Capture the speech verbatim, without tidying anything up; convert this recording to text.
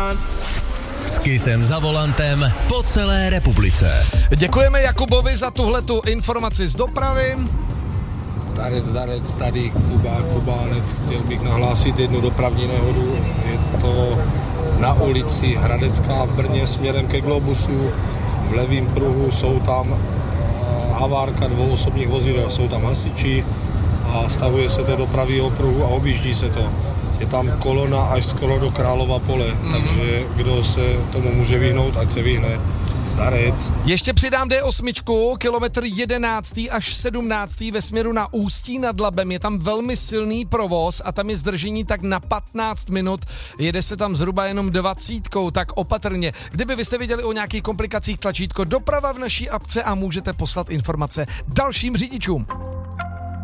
S Kissem za volantem po celé republice. Děkujeme Jakubovi za tuhletu informaci z dopravy. Zdarec, zdarec, tady Kuba, Kubánec, chtěl bych nahlásit jednu dopravní nehodu. Je to na ulici Hradecká v Brně směrem ke Globusu. V levém pruhu jsou tam havárka dvou osobních vozidel, jsou tam hasiči a stavuje se to do pravého pruhu a objíždí se to. Je tam kolona až skoro do Králova pole, mm. takže kdo se tomu může vyhnout, ať se vyhne. Zdarec. Ještě přidám D osm, kilometr jedenáctý až sedmnáctý ve směru na Ústí nad Labem. Je tam velmi silný provoz a tam je zdržení tak na patnáct minut. Jede se tam zhruba jenom dvacítkou, tak opatrně. Kdyby vy jste viděli o nějakých komplikacích, tlačítko doprava v naší apce a můžete poslat informace dalším řidičům.